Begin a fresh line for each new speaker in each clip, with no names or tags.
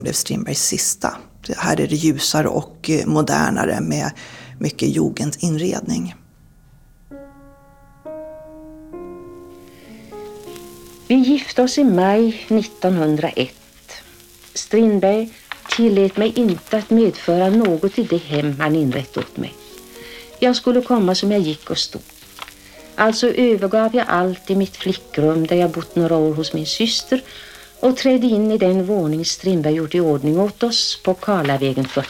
Det blev Strindbergs sista. Här är det ljusare och modernare med mycket jugendinredning.
Vi gifte oss i maj 1901. Strindberg tillät mig inte att medföra något i det hem han inrett åt mig. Jag skulle komma som jag gick och stod. Alltså övergav jag allt i mitt flickrum där jag bott några år hos min syster och trädde in i den våning Strindberg gjort i ordning åt oss på Karlavägen 40.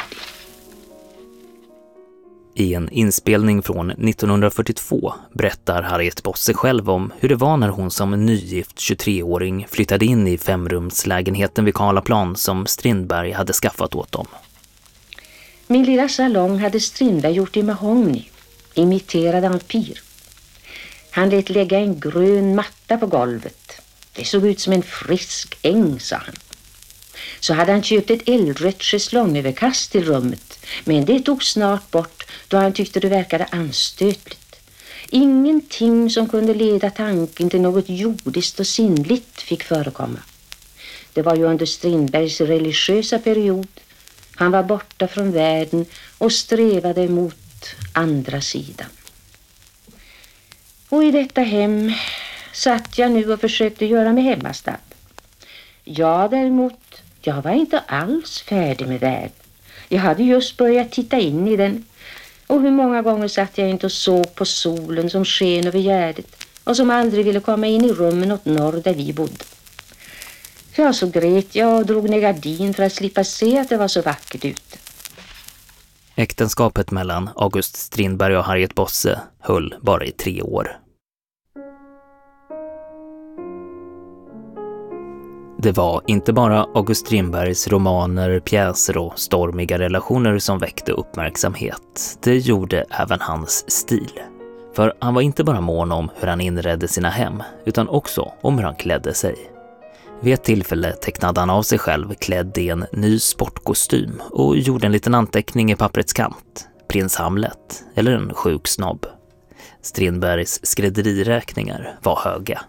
I en inspelning från 1942 berättar Harriet Bosse själv om hur det var när hon som nygift 23-åring flyttade in i 5-rumslägenheten vid Karlaplan som Strindberg hade skaffat åt dem.
Min lilla salong hade Strindberg gjort i mahogny, imiterad ampyr. Han lät lägga en grön matta på golvet. Det såg ut som en frisk äng, sa han. Så hade han köpt ett eldrött schäslongöverkast till rummet, men det tog snart bort då han tyckte det verkade anstötligt. Ingenting som kunde leda tanken till något jordiskt och sinnligt fick förekomma. Det var ju under Strindbergs religiösa period. Han var borta från världen och strävade mot andra sidan. Och i detta hem satt jag nu och försökte göra mig hemmastad. Jag däremot, jag var inte alls färdig med världen. Jag hade just börjat titta in i den. Och hur många gånger satt jag inte och såg på solen som sken över Gärdet och som aldrig ville komma in i rummen åt norr där vi bodde. Ja, så grät jag och drog ner gardin för att slippa se att det var så vackert ute.
Äktenskapet mellan August Strindberg och Harriet Bosse höll bara i 3 år. Det var inte bara August Strindbergs romaner, pjäser och stormiga relationer som väckte uppmärksamhet. Det gjorde även hans stil. För han var inte bara mån om hur han inredde sina hem, utan också om hur han klädde sig. Vid ett tillfälle tecknade han av sig själv klädd i en ny sportkostym och gjorde en liten anteckning i papprets kant. Prins Hamlet eller en sjuk snobb. Strindbergs skrädderiräkningar var höga.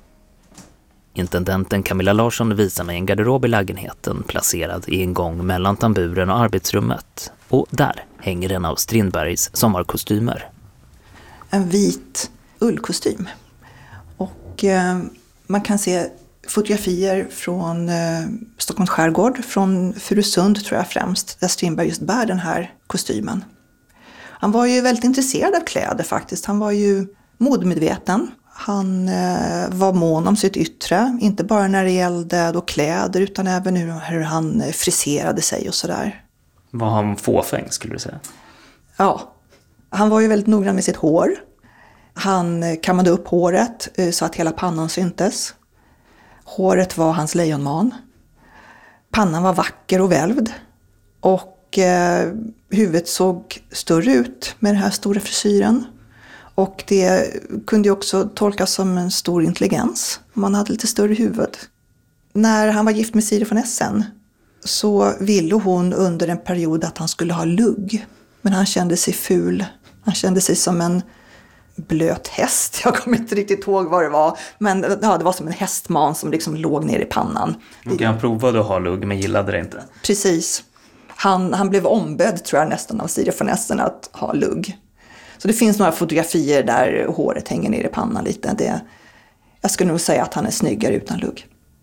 Intendenten Camilla Larsson visar mig en garderob i lägenheten placerad i en gång mellan tamburen och arbetsrummet. Och där hänger en av Strindbergs sommarkostymer.
En vit ullkostym. Och man kan se fotografier från Stockholms skärgård, från Furusund tror jag främst, där Strindberg just bär den här kostymen. Han var ju väldigt intresserad av kläder faktiskt. Han var ju modemedveten. Han var mån om sitt yttre, inte bara när det gällde då kläder utan även hur han friserade sig och sådär.
Var han fåfäng skulle du säga?
Ja, han var ju väldigt noggrann med sitt hår. Han kammade upp håret så att hela pannan syntes. Håret var hans lejonman. Pannan var vacker och välvd. Och huvudet såg större ut med den här stora frisyren. Och det kunde ju också tolkas som en stor intelligens om man hade lite större huvud. När han var gift med Siri von Essen så ville hon under en period att han skulle ha lugg. Men han kände sig ful. Han kände sig som en blöt häst. Jag kommer inte riktigt ihåg vad det var. Men ja, det var som en hästman som liksom låg ner i pannan.
Och han provade att ha lugg men gillade det inte.
Precis. Han blev ombedd tror jag nästan av Siri von Essen att ha lugg. Så det finns några fotografier där håret hänger ner i pannan lite. Jag skulle nog säga att han är snyggare utan lugg.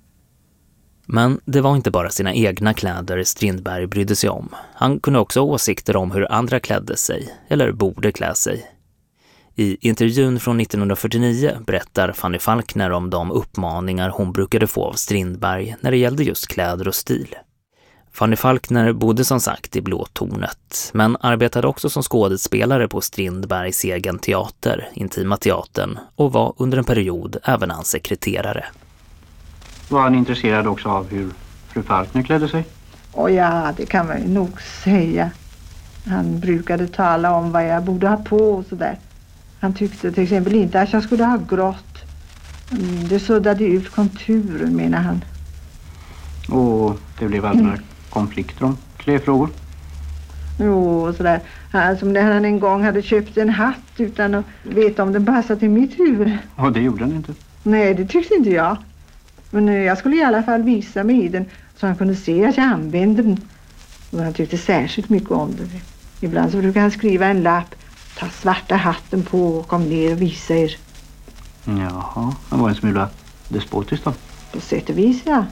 Men det var inte bara sina egna kläder Strindberg brydde sig om. Han kunde också ha åsikter om hur andra klädde sig, eller borde klä sig. I intervjun från 1949 berättar Fanny Falkner om de uppmaningar hon brukade få av Strindberg när det gällde just kläder och stil. Fanny Falkner bodde som sagt i Blåtornet, men arbetade också som skådespelare på Strindbergs egen teater, Intima teatern, och var under en period även hans sekreterare.
Var han intresserad också av hur fru Falkner klädde sig?
Ja, det kan man ju nog säga. Han brukade tala om vad jag borde ha på och sådär. Han tyckte till exempel inte att jag skulle ha grått. Det suddade ut konturen, menar han.
Och det blev aldrig några konflikter om klädfrågor?
Jo, och sådär. Som när han en gång hade köpt en hatt utan att veta om den passade till mitt huvud.
Och det gjorde han inte?
Nej, det tyckte inte jag. Men jag skulle i alla fall visa mig i den. så han kunde se att jag använde den. Och han tyckte särskilt mycket om det. Ibland så brukade han skriva en lapp, ta svarta hatten på och kom ner och visa er.
Jaha, han var en smula despotisk då.
På sätt och vis, ja.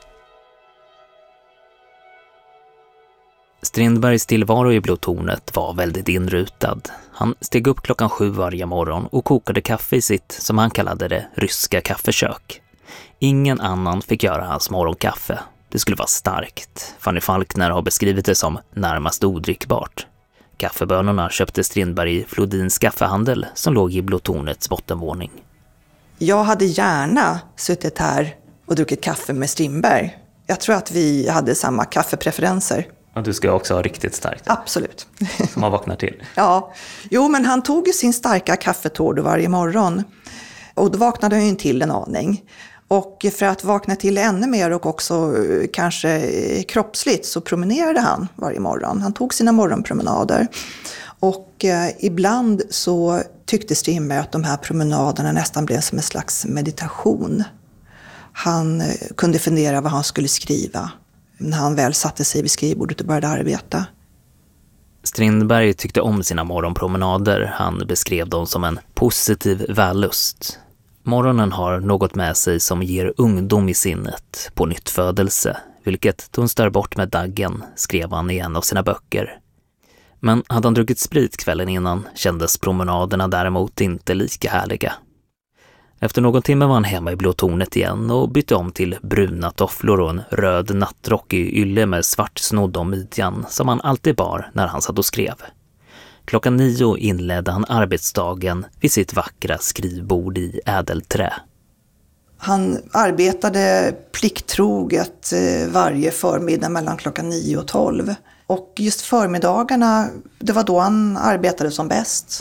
Strindbergs tillvaro i Blå tornet var väldigt inrutad. Han steg upp 7:00 varje morgon och kokade kaffe i sitt, som han kallade det, ryska kaffekök. Ingen annan fick göra hans morgonkaffe. Det skulle vara starkt. Fanny Falkner har beskrivit det som närmast odrickbart. Kaffebönorna köpte Strindberg i Flodins kaffehandel som låg i Blå tornets bottenvåning.
Jag hade gärna suttit här och druckit kaffe med Strindberg. Jag tror att vi hade samma kaffepreferenser.
Och du ska också ha riktigt starkt.
Absolut.
Som man vaknar till.
Ja, jo, men han tog ju sin starka kaffetård varje morgon. Och då vaknade han ju till en aning. Och för att vakna till ännu mer och också kanske kroppsligt så promenerade han varje morgon. Han tog sina morgonpromenader. Och ibland så tyckte Strindberg att de här promenaderna nästan blev som en slags meditation. Han kunde fundera vad han skulle skriva när han väl satte sig vid skrivbordet och började arbeta.
Strindberg tyckte om sina morgonpromenader. Han beskrev dem som en positiv vällust. Morgonen har något med sig som ger ungdom i sinnet, på nytt födelse, vilket dunstar bort med daggen, skrev han i en av sina böcker. Men hade han druckit sprit kvällen innan kändes promenaderna däremot inte lika härliga. Efter någon timme var han hemma i Blå tornet igen och bytte om till bruna tofflor och en röd nattrock i ylle med svart snodd om midjan som han alltid bar när han satt och skrev. 9:00 inledde han arbetsdagen vid sitt vackra skrivbord i ädelträ.
Han arbetade plikttroget varje förmiddag mellan 9 och 12. Och just förmiddagarna, det var då han arbetade som bäst.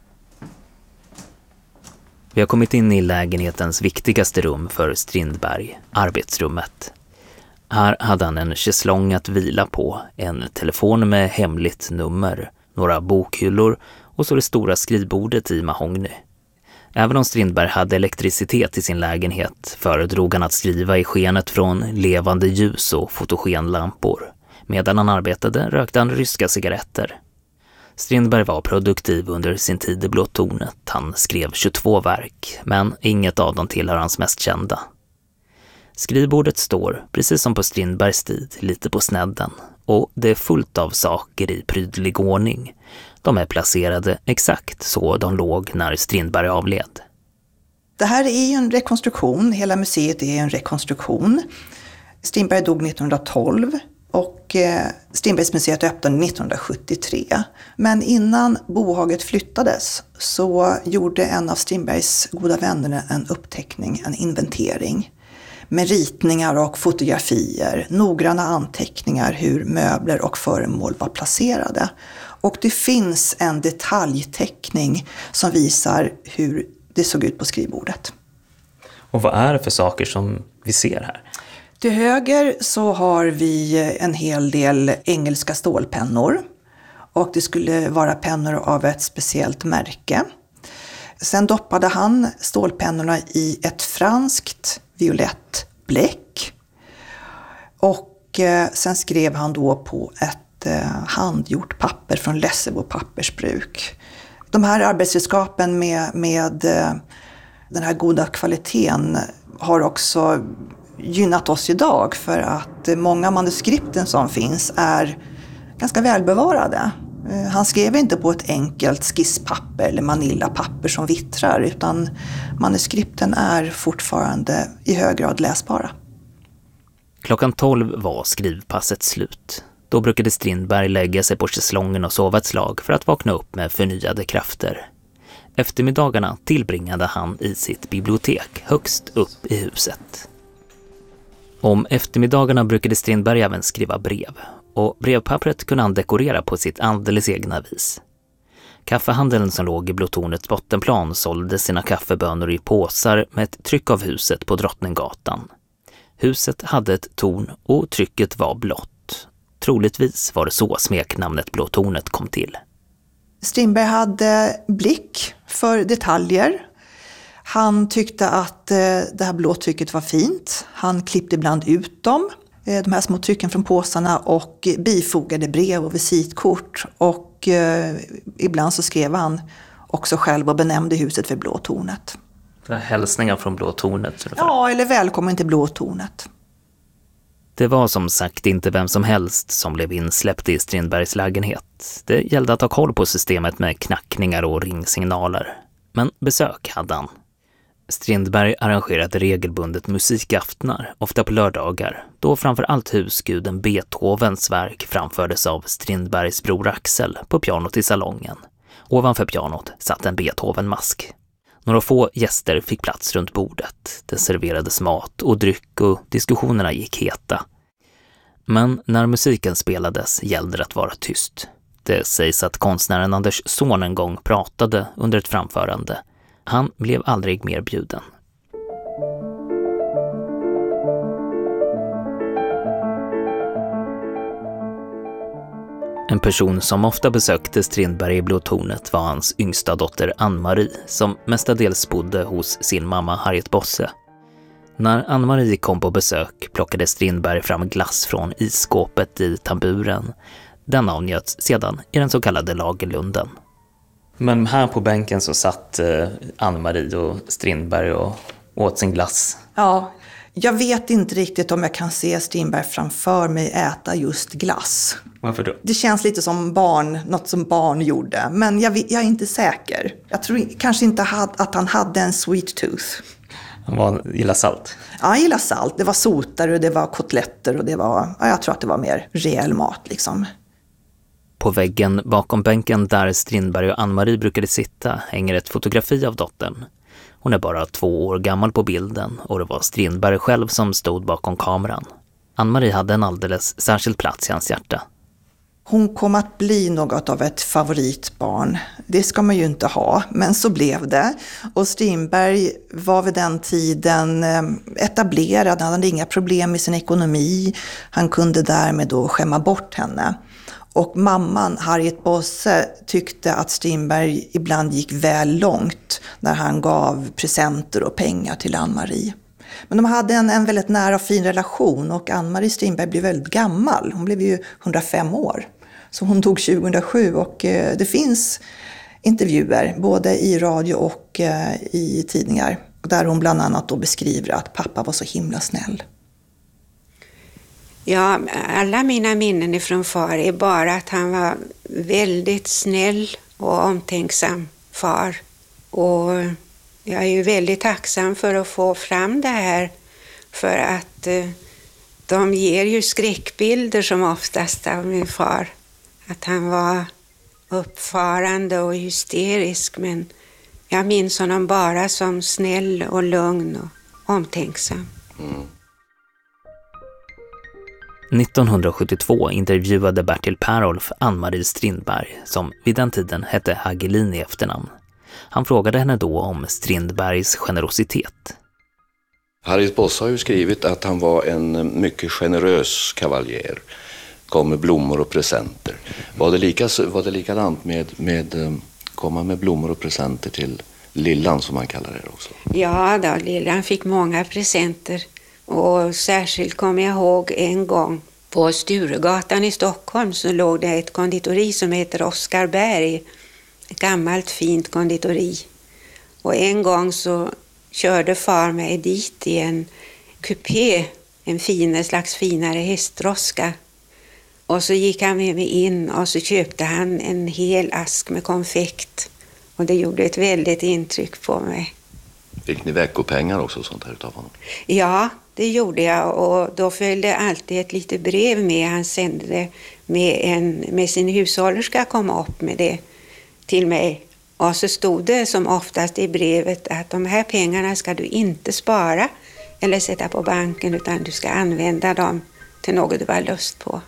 Vi har kommit in i lägenhetens viktigaste rum för Strindberg, arbetsrummet. Här hade han en schäslong att vila på, en telefon med hemligt nummer, några bokhyllor och så det stora skrivbordet i mahogny. Även om Strindberg hade elektricitet i sin lägenhet föredrog han att skriva i skenet från levande ljus och fotogenlampor. Medan han arbetade rökte han ryska cigaretter. Strindberg var produktiv under sin tid i Blå tornet. Han skrev 22 verk, men inget av dem tillhör hans mest kända. Skrivbordet står, precis som på Strindbergs tid, lite på snedden. Och det är fullt av saker i prydlig ordning. De är placerade exakt så de låg när Strindberg avled.
Det här är ju en rekonstruktion. Hela museet är en rekonstruktion. Strindberg dog 1912. Och Strindbergsmuseet öppnade 1973. Men innan bohaget flyttades så gjorde en av Strindbergs goda vänner en uppteckning, en inventering. Med ritningar och fotografier, noggranna anteckningar hur möbler och föremål var placerade. Och det finns en detaljteckning som visar hur det såg ut på skrivbordet.
Och vad är det för saker som vi ser här?
Till höger så har vi en hel del engelska stålpennor och det skulle vara pennor av ett speciellt märke. Sen doppade han stålpennorna i ett franskt violett bläck och sen skrev han då på ett handgjort papper från Lessebo pappersbruk. De här arbetsredskapen med den här goda kvaliteten har också gynnat oss idag för att många manuskripten som finns är ganska välbevarade. Han skrev inte på ett enkelt skisspapper eller manillapapper som vittrar utan manuskripten är fortfarande i hög grad läsbara.
12:00 var skrivpasset slut. Då brukade Strindberg lägga sig på schäslongen och sova ett slag för att vakna upp med förnyade krafter. Eftermiddagarna tillbringade han i sitt bibliotek högst upp i huset. Om eftermiddagarna brukade Strindberg även skriva brev och brevpappret kunde han dekorera på sitt alldeles egna vis. Kaffehandeln som låg i Blå tornets bottenplan sålde sina kaffebönor i påsar med ett tryck av huset på Drottninggatan. Huset hade ett torn och trycket var blått. Troligtvis var det så smeknamnet Blå tornet kom till.
Strindberg hade blick för detaljer. Han tyckte att det här blåtrycket var fint. Han klippte ibland ut dem. de här små trycken från påsarna och bifogade brev och visitkort. Och ibland så skrev han också själv och benämnde huset för Blå tornet.
Hälsningar från Blå tornet?
Ja, eller välkommen till Blå tornet.
Det var som sagt inte vem som helst som blev insläppt i Strindbergs lägenhet. Det gällde att ha koll på systemet med knackningar och ringsignaler. Men besök hade han. Strindberg arrangerade regelbundet musikaftnar, ofta på lördagar, då framför allt husguden Beethovens verk framfördes av Strindbergs bror Axel på pianot i salongen. Ovanför pianot satt en Beethoven-mask. Några få gäster fick plats runt bordet. Det serverades mat och dryck och diskussionerna gick heta. Men när musiken spelades gällde det att vara tyst. Det sägs att konstnären Anders Zorn en gång pratade under ett framförande. Han blev aldrig mer bjuden. En person som ofta besökte Strindberg i Blå tornet var hans yngsta dotter Ann-Marie, som mestadels bodde hos sin mamma Harriet Bosse. När Ann-Marie kom på besök plockade Strindberg fram glass från isskåpet i tamburen. Den avnjöts sedan i den så kallade Lagerlunden. Men här på bänken så satt Ann-Marie och Strindberg och åt sin glass.
Ja, jag vet inte riktigt om jag kan se Strindberg framför mig äta just glass.
Varför då?
Det känns lite som barn, något som barn gjorde. Men jag är inte säker. Jag tror kanske inte att han hade en sweet tooth.
Han gillar salt?
Ja, han gillar salt. Det var sotare och det var kotletter och det var, jag tror att det var mer rejäl mat liksom.
På väggen bakom bänken där Strindberg och Ann-Marie brukade sitta hänger ett fotografi av dottern. Hon är bara 2 år gammal på bilden och det var Strindberg själv som stod bakom kameran. Ann-Marie hade en alldeles särskild plats i hans hjärta.
Hon kom att bli något av ett favoritbarn. Det ska man ju inte ha, men så blev det. Och Strindberg var vid den tiden etablerad, han hade inga problem med sin ekonomi. Han kunde därmed då skämma bort henne. Och mamman, Harriet Bosse, tyckte att Strindberg ibland gick väl långt när han gav presenter och pengar till Ann-Marie. Men de hade en väldigt nära och fin relation och Ann-Marie Strindberg blev väldigt gammal. Hon blev ju 105 år. Så hon tog 2007 och det finns intervjuer både i radio och i tidningar där hon bland annat då beskriver att pappa var så himla snäll.
Ja, alla mina minnen ifrån far är bara att han var väldigt snäll och omtänksam far. Och jag är ju väldigt tacksam för att få fram det här för att de ger ju skräckbilder som oftast av min far. Att han var uppfarande och hysterisk, men jag minns honom bara som snäll och lugn och omtänksam.
1972 intervjuade Bertil Perolf Ann-Marie Strindberg, som vid den tiden hette Hagelin i efternamn. Han frågade henne då om Strindbergs generositet.
Harriet Bosse har ju skrivit att han var en mycket generös kavaljer. Kom med blommor och presenter. Var det likadant med komma med blommor och presenter till Lillan som man kallar det också?
Ja då, Lillan fick många presenter. Och särskilt kommer jag ihåg en gång på Sturegatan i Stockholm så låg det ett konditori som heter Oscar Berg. Ett gammalt fint konditori. Och en gång så körde far mig dit i en kupé, en slags finare hästdroska. Och så gick han med mig in och så köpte han en hel ask med konfekt. Och det gjorde ett väldigt intryck på mig.
Fick ni veckopengar också sånt här utav honom?
Ja, det gjorde jag och då följde alltid ett litet brev med. Han sände det med sin hushållerska kom upp med det till mig. Och så stod det som oftast i brevet att de här pengarna ska du inte spara eller sätta på banken utan du ska använda dem till något du har lust på.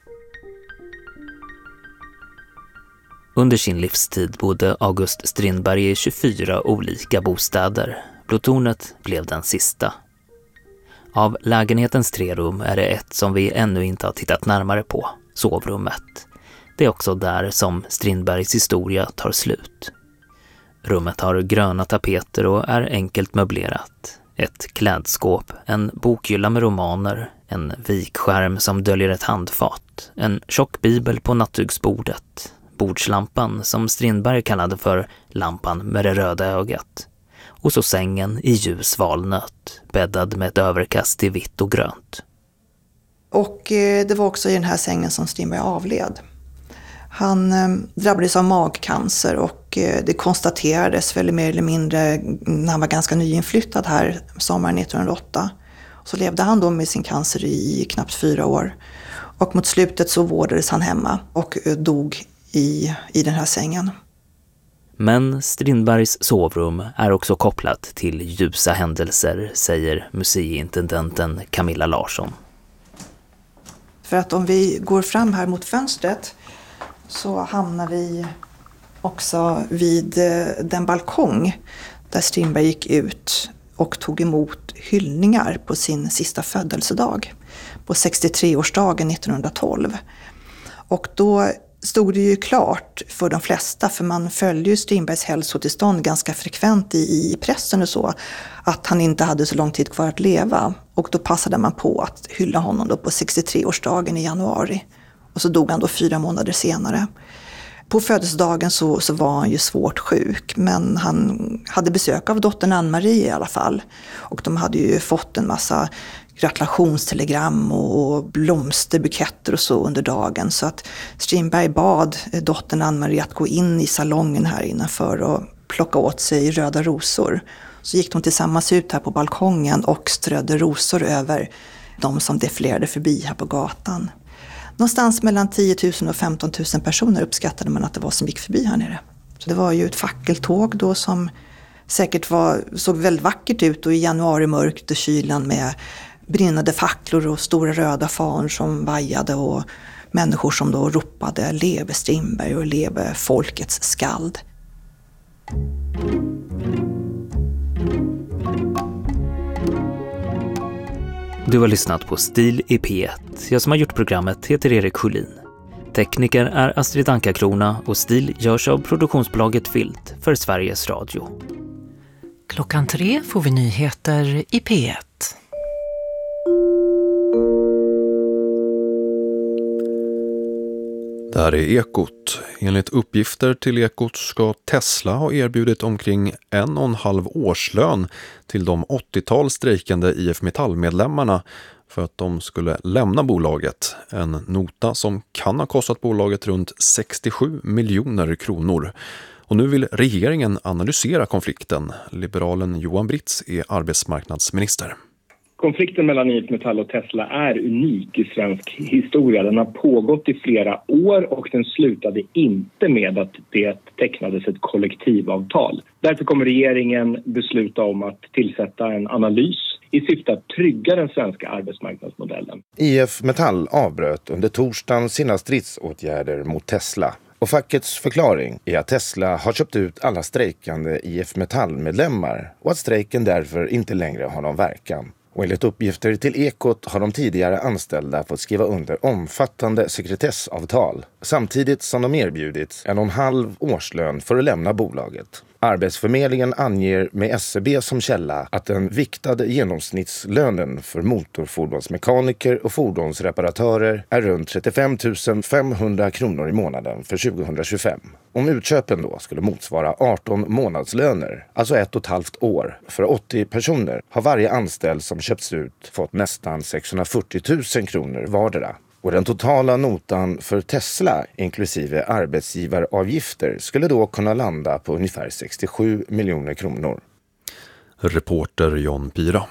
Under sin livstid bodde August Strindberg i 24 olika bostäder. Blå tornet blev den sista. Av lägenhetens 3 rum är det ett som vi ännu inte har tittat närmare på, sovrummet. Det är också där som Strindbergs historia tar slut. Rummet har gröna tapeter och är enkelt möblerat. Ett klädskåp, en bokhylla med romaner, En vikskärm som döljer ett handfat, en tjock bibel på nattduksbordet, bordslampan som Strindberg kallade för lampan med det röda ögat, och så sängen i ljus valnöt, bäddad med ett överkast i vitt och grönt.
Och det var också i den här sängen som Strindberg avled. Han drabbades av magcancer och det konstaterades väl mer eller mindre när han var ganska nyinflyttad här sommaren 1908. Så levde han då med sin cancer i knappt 4 år. Och mot slutet så vårdades han hemma och dog i den här sängen.
Men Strindbergs sovrum är också kopplat till ljusa händelser, säger museiintendenten Camilla Larsson.
För att om vi går fram här mot fönstret så hamnar vi också vid den balkong där Strindberg gick ut och tog emot hyllningar på sin sista födelsedag, på 63-årsdagen 1912. Och då stod det ju klart för de flesta, för man följde ju Strindbergs hälsotillstånd ganska frekvent i pressen och så, att han inte hade så lång tid kvar att leva. Och då passade man på att hylla honom då på 63-årsdagen i januari. Och så dog han då 4 månader senare. På födelsedagen så var han ju svårt sjuk, men han hade besök av dottern Ann-Marie i alla fall. Och de hade ju fått en massa gratulationstelegram och blomsterbuketter och så under dagen. Så att Strindberg bad dottern Ann-Marie att gå in i salongen här innanför och plocka åt sig röda rosor. Så gick de tillsammans ut här på balkongen och strödde rosor över de som defilerade förbi här på gatan. Någonstans mellan 10 000 och 15 000 personer uppskattade man att det var som gick förbi här nere. Så det var ju ett fackeltåg då som säkert såg väldigt vackert ut, och i januarimörkt och kylan med brinnande facklor och stora röda fanor som vajade och människor som då ropade leve Strindberg och leve folkets skald.
Du har lyssnat på Stil i P1. Jag som har gjort programmet heter Erik Sjölin. Tekniker är Astrid Anka-Krona och Stil görs av produktionsbolaget Filt för Sveriges Radio.
3:00 får vi nyheter i P1.
Det här är Ekot. Enligt uppgifter till Ekot ska Tesla ha erbjudit omkring 1,5 årslön till de 80-tal strejkande IF Metall-medlemmarna för att de skulle lämna bolaget. En nota som kan ha kostat bolaget runt 67 miljoner kronor. Och nu vill regeringen analysera konflikten. Liberalen Johan Britz är arbetsmarknadsminister.
Konflikten mellan IF Metall och Tesla är unik i svensk historia. Den har pågått i flera år och den slutade inte med att det tecknades ett kollektivavtal. Därför kommer regeringen besluta om att tillsätta en analys i syfte att trygga den svenska arbetsmarknadsmodellen.
IF Metall avbröt under torsdagen sina stridsåtgärder mot Tesla. Och fackets förklaring är att Tesla har köpt ut alla strejkande IF Metall-medlemmar och att strejken därför inte längre har någon verkan. Och enligt uppgifter till Ekot har de tidigare anställda fått skriva under omfattande sekretessavtal samtidigt som de erbjudits 1,5 årslön för att lämna bolaget. Arbetsförmedlingen anger med SCB som källa att den viktade genomsnittslönen för motorfordonsmekaniker och fordonsreparatörer är runt 35 500 kronor i månaden för 2025. Om utköpen då skulle motsvara 18 månadslöner, alltså 1,5 år, för 80 personer har varje anställd som köpts ut fått nästan 640 000 kronor vardera. Och den totala notan för Tesla, inklusive arbetsgivaravgifter, skulle då kunna landa på ungefär 67 miljoner kronor.
Reporter John Pira.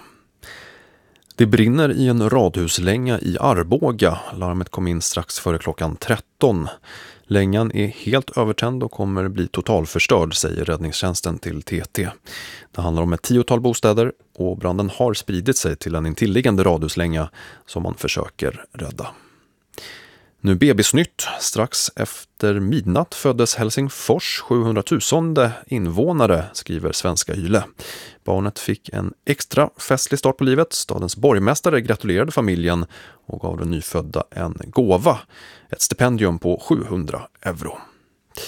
Det brinner i en radhuslänga i Arboga. Larmet kom in strax före klockan 13. Längan är helt övertänd och kommer bli totalförstörd, säger räddningstjänsten till TT. Det handlar om ett 10-tal bostäder och branden har spridit sig till en intilliggande radhuslänga som man försöker rädda. Nu bebisnytt. Strax efter midnatt föddes Helsingfors 700 000 invånare, skriver Svenska Yle. Barnet fick en extra festlig start på livet. Stadens borgmästare gratulerade familjen och gav den nyfödda en gåva. Ett stipendium på 700 euro.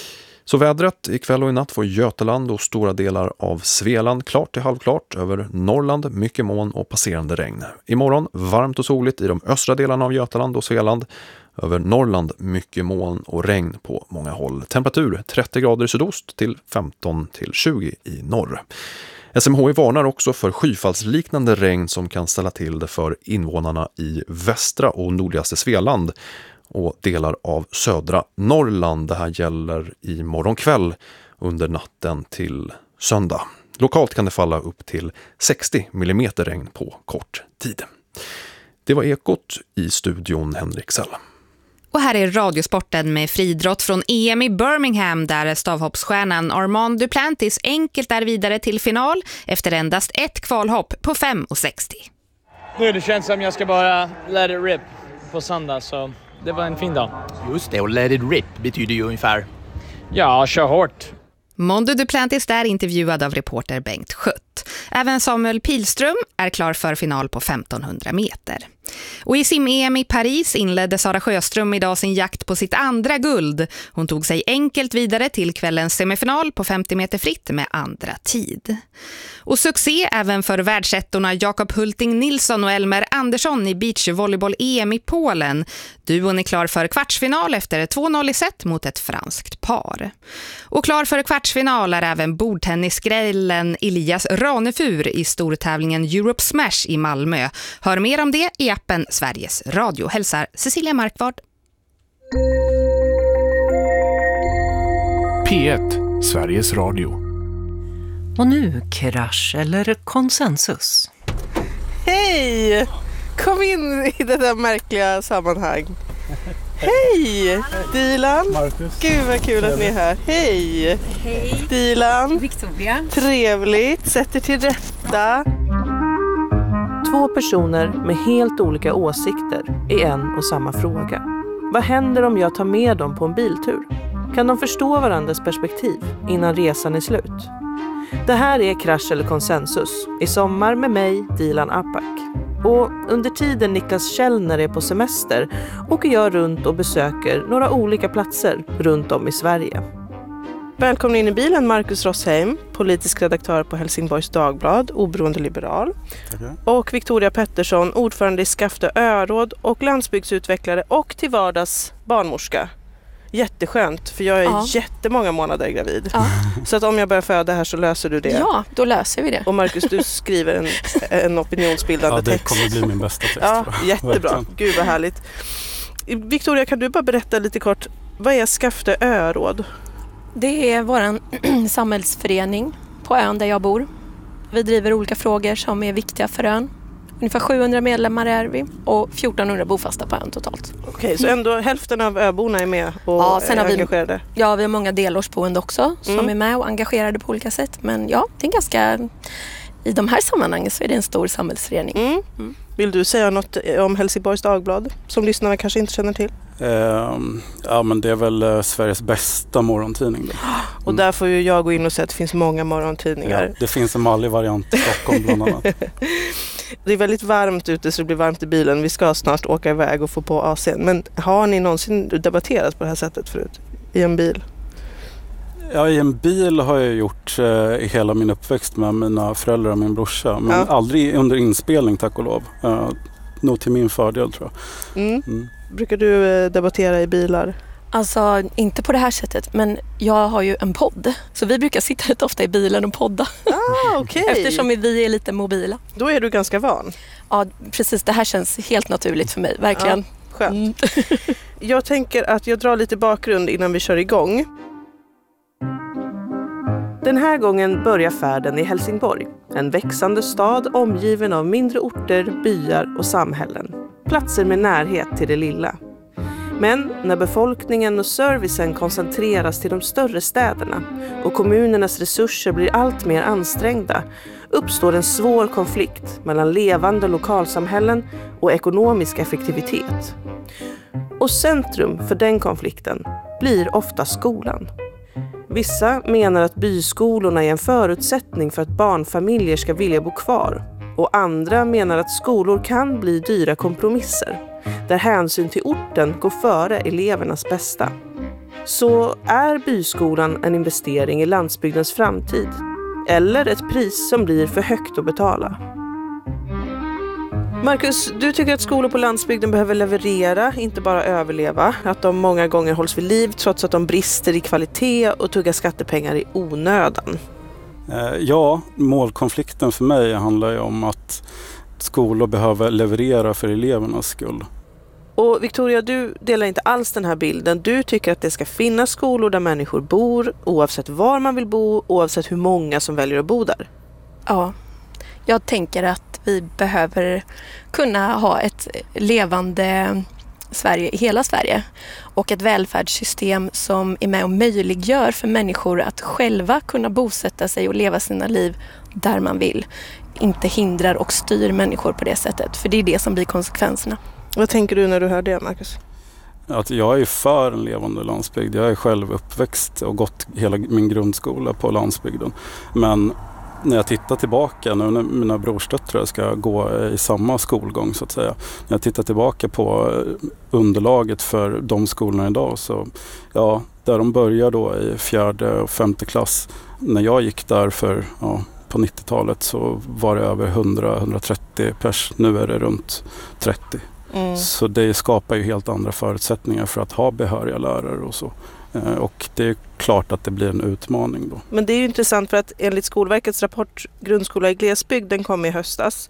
Så vädret ikväll och i natt får Götaland och stora delar av Svealand klart till halvklart. Över Norrland mycket moln och passerande regn. Imorgon varmt och soligt i de östra delarna av Götaland och Svealand. Över Norrland mycket moln och regn på många håll. Temperatur 30 grader i sydost till 15 till 20 i norr. SMHI varnar också för skyfallsliknande regn som kan ställa till det för invånarna i västra och nordligaste Svealand och delar av södra Norrland. Det här gäller i morgonkväll under natten till söndag. Lokalt kan det falla upp till 60 mm regn på kort tid. Det var Ekot, i studion Henrik Sell.
Och här är radiosporten med friidrott från EM i Birmingham där stavhoppsstjärnan Armand Duplantis enkelt är vidare till final efter endast ett kvalhopp på 5,60.
Nu det känns som jag ska bara let it rip på söndag, så det var en fin dag.
Just det, och let it rip betyder ju ungefär...
Ja, kör hårt.
Mondo Duplantis där intervjuad av reporter Bengt Schött. Även Samuel Pilström är klar för final på 1500 meter. Och i sim-EM i Paris inledde Sara Sjöström idag sin jakt på sitt andra guld. Hon tog sig enkelt vidare till kvällens semifinal på 50 meter fritt med andra tid. Och succé även för världsettorna Jakob Hulting Nilsson och Elmer Andersson i beachvolleyboll-EM i Polen. Duon är klar för kvartsfinal efter 2-0 i set mot ett franskt par. Och klar för kvartsfinal är även bordtennisgrällen Elias Ranefur i stortävlingen Europe Smash i Malmö. Hör mer om det i appen Sveriges Radio. Hälsar Cecilia Markvard.
P1, Sveriges Radio.
Och nu krasch eller konsensus.
Hej! Kom in i det där märkliga sammanhang. Hej! Dilan.
Marcus.
Gud vad kul att ni är här. Hej!
Hej!
Dilan.
Victoria.
Trevligt. Sätt er till rätta. Två personer med helt olika åsikter i en och samma fråga. Vad händer om jag tar med dem på en biltur? Kan de förstå varandras perspektiv innan resan är slut? Det här är Krasch eller konsensus i sommar med mig, Dilan Apak. Och under tiden Niklas Källner är på semester åker jag runt och besöker några olika platser runt om i Sverige. Välkommen in i bilen Marcus Rossheim, politisk redaktör på Helsingborgs Dagblad, oberoende liberal.
Tackar.
Och Victoria Pettersson, ordförande i Skafte Öråd och landsbygdsutvecklare och till vardags barnmorska. Jätteskönt, för jag är jättemånga månader gravid. Ja. Så att om jag börjar föda här så löser du det.
Ja, då löser vi det.
Och Marcus, du skriver en opinionsbildande text.
Ja, det kommer bli min bästa text.
Ja, jättebra. Gud vad härligt. Victoria, kan du bara berätta lite kort, vad är Skafte Öråd?
Det är vår samhällsförening på ön där jag bor. Vi driver olika frågor som är viktiga för ön. Ungefär 700 medlemmar är vi och 1400 bofasta på ön totalt.
Okej, så ändå hälften av öborna är med och
sen har
engagerade?
Vi har många delårsboende också som är med och engagerade på olika sätt. Men ja, det är ganska... I de här sammanhangen så är det en stor samhällsförening.
Vill du säga något om Helsingborgs Dagblad som lyssnarna kanske inte känner till?
Ja, men det är väl Sveriges bästa morgontidning. Då.
Och där får ju jag gå in och säga att det finns många morgontidningar.
Ja, det finns en mallig variant i Stockholm bland annat.
Det är väldigt varmt ute så det blir varmt i bilen. Vi ska snart åka iväg och få på AC:n. Men har ni någonsin debatterat på det här sättet förut? I en bil?
Ja, i en bil har jag gjort i hela min uppväxt med mina föräldrar och min brorsa. Men aldrig under inspelning, tack och lov. Nog till min fördel, tror jag.
Brukar du debattera i bilar?
Alltså, inte på det här sättet, men jag har ju en podd. Så vi brukar sitta rätt ofta i bilen och podda.
Okay.
Eftersom vi är lite mobila.
Då är du ganska van?
Ja, precis. Det här känns helt naturligt för mig, verkligen.
Ja, skönt. Jag tänker att jag drar lite bakgrund innan vi kör igång. Den här gången börjar färden i Helsingborg. En växande stad omgiven av mindre orter, byar och samhällen. Platser med närhet till det lilla. Men när befolkningen och servicen koncentreras till de större städerna och kommunernas resurser blir allt mer ansträngda uppstår en svår konflikt mellan levande lokalsamhällen och ekonomisk effektivitet. Och centrum för den konflikten blir ofta skolan. Vissa menar att byskolorna är en förutsättning för att barnfamiljer ska vilja bo kvar. Och andra menar att skolor kan bli dyra kompromisser, där hänsyn till orten går före elevernas bästa. så är byskolan en investering i landsbygdens framtid. Eller ett pris som blir för högt att betala. Marcus, du tycker att skolor på landsbygden behöver leverera, inte bara överleva. Att de många gånger hålls vid liv trots att de brister i kvalitet och tuggar skattepengar i onödan.
Ja, målkonflikten för mig handlar ju om att skolor behöver leverera för elevernas skull.
Och Victoria, du delar inte alls den här bilden. Du tycker att det ska finnas skolor där människor bor, oavsett var man vill bo, oavsett hur många som väljer att bo där.
Ja, jag tänker att vi behöver kunna ha ett levande Sverige i hela Sverige och ett välfärdssystem som är med och möjliggör för människor att själva kunna bosätta sig och leva sina liv där man vill. Inte hindrar och styr människor på det sättet, för det är det som blir konsekvenserna.
Vad tänker du när du hör det, Marcus?
Att jag är för en levande landsbygd. Jag är själv uppväxt och gått hela min grundskola på landsbygden. Men när jag tittar tillbaka, nu när mina brorsdöttrar ska gå i samma skolgång så att säga. När jag tittar tillbaka på underlaget för de skolorna idag så ja, där de börjar då i 4:e och 5:e klass. När jag gick där på 90-talet så var det över 100-130 pers. Nu är det runt 30. Så det skapar ju helt andra förutsättningar för att ha behöriga lärare och så. Och det är klart att det blir en utmaning då.
Men det är ju intressant för att enligt Skolverkets rapport Grundskola i glesbygd, den kom i höstas.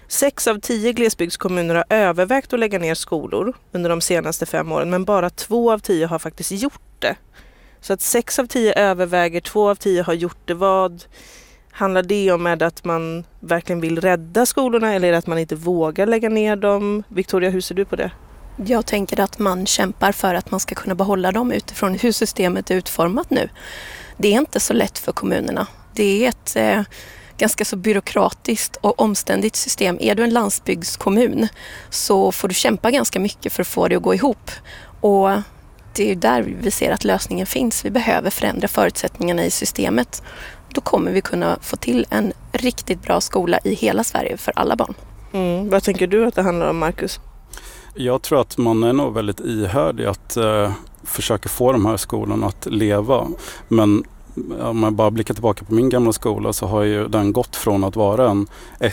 6 av 10 glesbygdskommuner har övervägt att lägga ner skolor under de senaste 5 åren. Men bara 2 av 10 har faktiskt gjort det. Så att 6 av 10 överväger, 2 av 10 har gjort det. Vad handlar det om? Med att man verkligen vill rädda skolorna eller att man inte vågar lägga ner dem? Victoria, hur ser du på det?
Jag tänker att man kämpar för att man ska kunna behålla dem utifrån hur systemet är utformat nu. Det är inte så lätt för kommunerna. Det är ett ganska så byråkratiskt och omständigt system. Är du en landsbygdskommun så får du kämpa ganska mycket för att få det att gå ihop. Och det är där vi ser att lösningen finns. Vi behöver förändra förutsättningarna i systemet. Då kommer vi kunna få till en riktigt bra skola i hela Sverige för alla barn.
Vad tänker du att det handlar om, Marcus?
Jag tror att man är nog väldigt ihärdig att försöka få de här skolorna att leva. Men om man bara blickar tillbaka på min gamla skola så har ju den gått från att vara en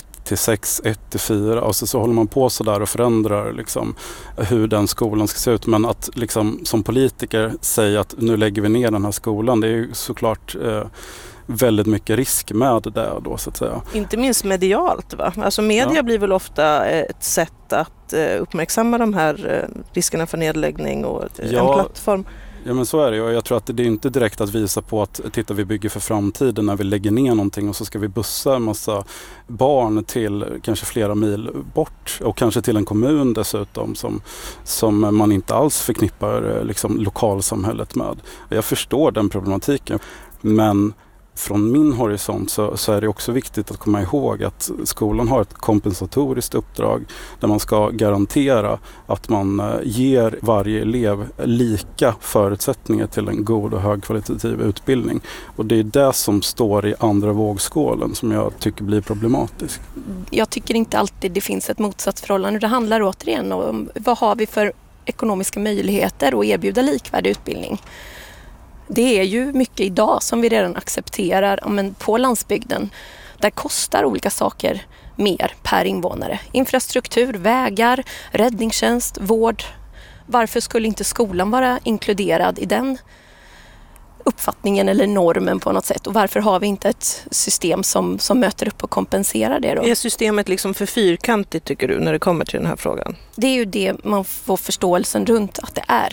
1-6, 1-4 och så håller man på så där och förändrar liksom hur den skolan ska se ut. Men att liksom som politiker säga att nu lägger vi ner den här skolan, det är ju såklart väldigt mycket risk med det då så att säga. Inte
minst medialt va? Alltså media blir väl ofta ett sätt att uppmärksamma de här riskerna för nedläggning och en plattform.
Ja men så är det och jag tror att det är inte direkt att visa på att titta vi bygger för framtiden när vi lägger ner någonting och så ska vi bussa en massa barn till kanske flera mil bort och kanske till en kommun dessutom som man inte alls förknippar liksom lokalsamhället med. Jag förstår den problematiken men från min horisont så är det också viktigt att komma ihåg att skolan har ett kompensatoriskt uppdrag där man ska garantera att man ger varje elev lika förutsättningar till en god och högkvalitativ utbildning. Och det är det som står i andra vågskålen som jag tycker blir problematiskt.
Jag tycker inte alltid det finns ett motsatsförhållande. Det handlar återigen om vad har vi för ekonomiska möjligheter att erbjuda likvärdig utbildning. Det är ju mycket idag som vi redan accepterar men på landsbygden. Där kostar olika saker mer per invånare. Infrastruktur, vägar, räddningstjänst, vård. Varför skulle inte skolan vara inkluderad i den uppfattningen eller normen på något sätt? Och varför har vi inte ett system som möter upp och kompenserar det då?
Är systemet liksom för fyrkantigt tycker du när det kommer till den här frågan?
Det är ju det man får förståelsen runt att det är.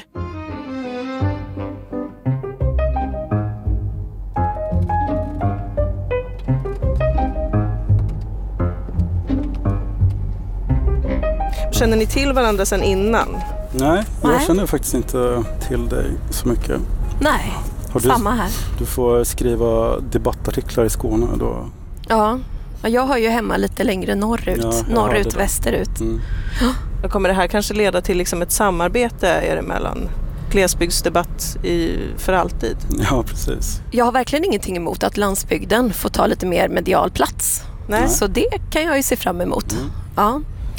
Känner ni till varandra sedan innan?
Nej, jag känner faktiskt inte till dig så mycket.
Nej, samma här.
Du får skriva debattartiklar i Skåne då.
Ja, jag har ju hemma lite längre norrut. Ja, norrut, västerut.
Då kommer det här kanske leda till liksom ett samarbete er emellan? Glesbygdsdebatt för alltid?
Ja, precis.
Jag har verkligen ingenting emot att landsbygden får ta lite mer medial plats.
Nej.
Så det kan jag ju se fram emot. Ja.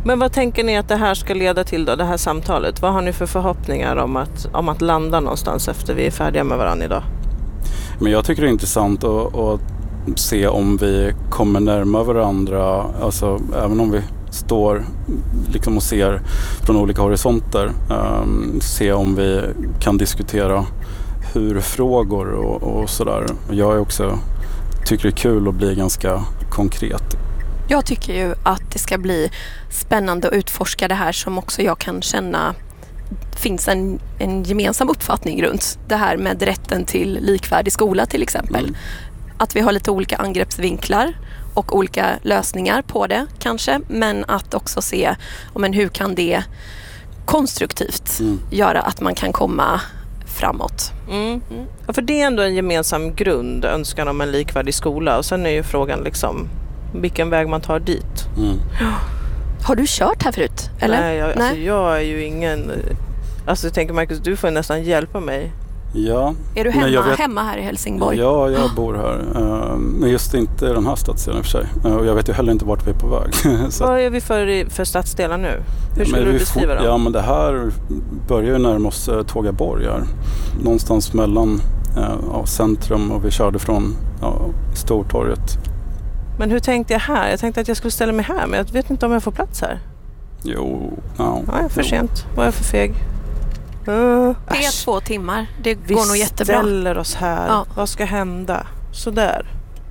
Men vad tänker ni att det här ska leda till då, det här samtalet? Vad har ni för förhoppningar om att landa någonstans efter vi är färdiga med varandra idag?
Men jag tycker det är intressant att se om vi kommer närmare varandra, alltså även om vi står liksom och ser från olika horisonter, se om vi kan diskutera hur-frågor och sådär. Jag är också tycker det är kul att bli ganska konkret.
Jag tycker ju att det ska bli spännande att utforska det här som också jag kan känna finns en gemensam uppfattning runt. Det här med rätten till likvärdig skola till exempel. Att vi har lite olika angreppsvinklar och olika lösningar på det kanske. Men att också se hur kan det konstruktivt göra att man kan komma framåt.
Ja, för det är ändå en gemensam grund, önskan om en likvärdig skola. Och sen är ju frågan liksom vilken väg man tar dit.
Har du kört här förut? Eller?
Nej, jag är ju ingen... Alltså jag tänker Marcus, du får nästan hjälpa mig.
Ja.
Är du hemma här i Helsingborg?
Ja, jag bor här. Men just inte i den här stadsdelen för sig. Och jag vet ju heller inte vart vi är på väg.
Vad är vi för stadsdelar nu? Hur skulle du beskriva dem?
Ja, men det här börjar ju närma oss Tågaborg här. Någonstans mellan centrum och vi körde från Stortorget.
Men hur tänkte jag här? Jag tänkte att jag skulle ställa mig här, men jag vet inte om jag får plats här.
Jo,
ja, för sent. Vad är jag för feg?
Det är 2 timmar. Det går nog jättebra.
Vi ställer oss här. Ja. Vad ska hända? Sådär.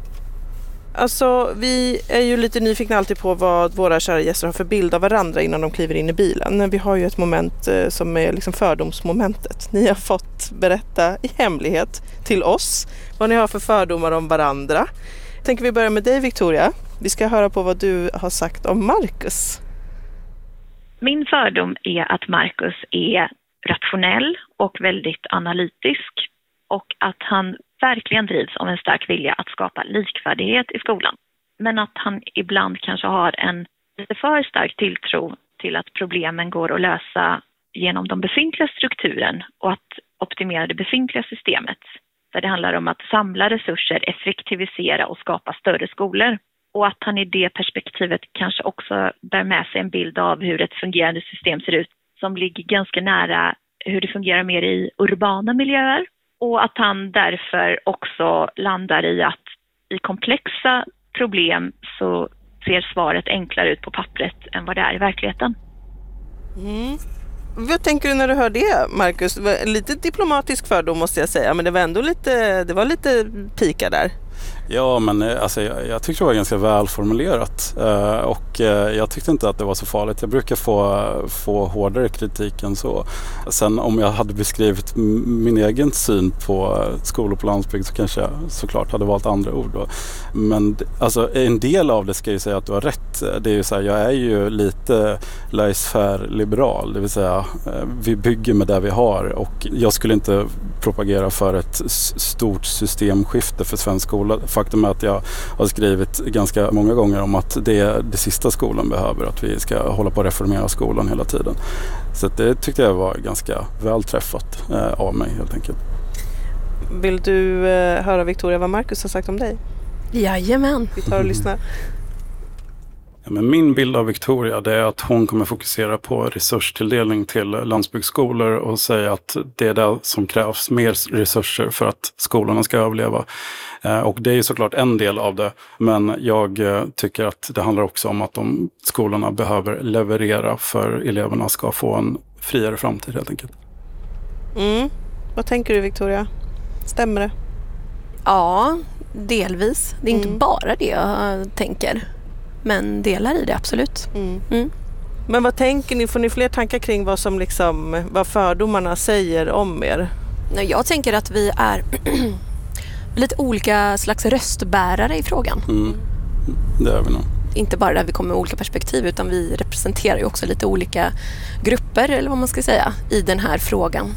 Alltså, vi är ju lite nyfikna alltid på vad våra kära gäster har för bild av varandra innan de kliver in i bilen. Vi har ju ett moment som är liksom fördomsmomentet. Ni har fått berätta i hemlighet till oss vad ni har för fördomar om varandra. Tänker vi börja med dig, Victoria. Vi ska höra på vad du har sagt om Marcus.
Min fördom är att Marcus är rationell och väldigt analytisk och att han verkligen drivs av en stark vilja att skapa likvärdighet i skolan. Men att han ibland kanske har en lite för stark tilltro till att problemen går att lösa genom de befintliga strukturen och att optimera det befintliga systemet. Där det handlar om att samla resurser, effektivisera och skapa större skolor. Och att han i det perspektivet kanske också bär med sig en bild av hur ett fungerande system ser ut som ligger ganska nära hur det fungerar mer i urbana miljöer. Och att han därför också landar i att i komplexa problem så ser svaret enklare ut på pappret än vad det är i verkligheten.
Vad tänker du när du hör det, Marcus? Lite diplomatisk fördom måste jag säga, men det var ändå lite pika där.
Ja, men alltså, jag tyckte det var ganska välformulerat och jag tyckte inte att det var så farligt. Jag brukar få hårdare kritik än så. Sen om jag hade beskrivit min egen syn på skolor på landsbygd så kanske jag såklart hade valt andra ord då. Men alltså, en del av det ska ju säga att du har rätt. Det är ju så här, jag är ju lite laissez-faire-liberal, det vill säga vi bygger med det vi har och jag skulle inte propagera för ett stort systemskifte för svensk skola. Faktum är att jag har skrivit ganska många gånger om att det är det sista skolan behöver, att vi ska hålla på att reformera skolan hela tiden. Så det tyckte jag var ganska väl träffat av mig helt enkelt.
Vill du höra, Victoria, vad Marcus har sagt om dig?
Jajamän.
Vi tar och lyssnar.
Ja, men min bild av Victoria det är att hon kommer fokusera på resurstilldelning till landsbygdsskolor och säga att det är det som krävs, mer resurser för att skolorna ska överleva. Och det är såklart en del av det, men jag tycker att det handlar också om att de skolorna behöver leverera för eleverna ska få en friare framtid helt enkelt.
Vad tänker du, Victoria? Stämmer det?
Ja, delvis. Det är inte bara det jag tänker. Men delar i det, absolut.
Men vad tänker ni? Får ni fler tankar kring vad fördomarna säger om er?
Jag tänker att vi är lite olika slags röstbärare i frågan.
Det är vi nog.
Inte bara där vi kommer med olika perspektiv, utan vi representerar ju också lite olika grupper, eller vad man ska säga, i den här frågan.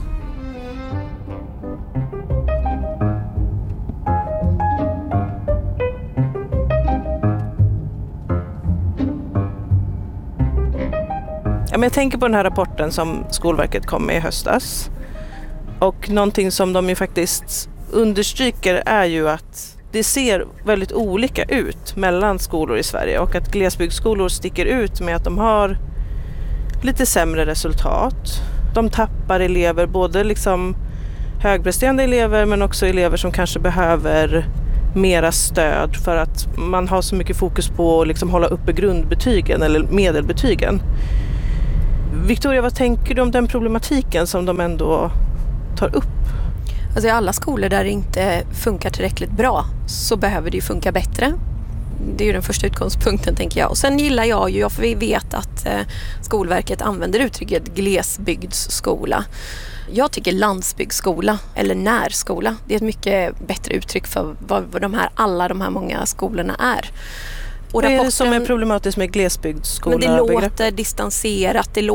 Men jag tänker på den här rapporten som Skolverket kom med i höstas. Och någonting som de ju faktiskt understryker är ju att det ser väldigt olika ut mellan skolor i Sverige och att glesbygdsskolor sticker ut med att de har lite sämre resultat. De tappar elever, både liksom högpresterande elever men också elever som kanske behöver mera stöd för att man har så mycket fokus på att liksom hålla uppe grundbetygen eller medelbetygen. Victoria, vad tänker du om den problematiken som de ändå tar upp?
Alltså i alla skolor där det inte funkar tillräckligt bra så behöver det ju funka bättre. Det är ju den första utgångspunkten, tänker jag. Och sen gillar jag ju, för vi vet att Skolverket använder uttrycket glesbygdsskola. Jag tycker landsbygdsskola eller närskola, det är ett mycket bättre uttryck för vad alla de här många skolorna är. Och
vad är det som är problematiskt med glesbygdsskola?
Men det låter distanserat, det